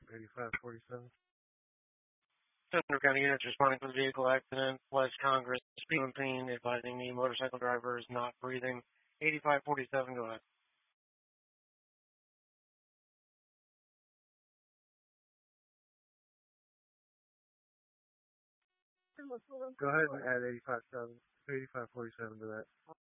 8547. Central County units responding for the vehicle accident. West Congress, speed pain, advising me motorcycle driver is not breathing. 8547, go ahead. Go ahead and add 8547 to that.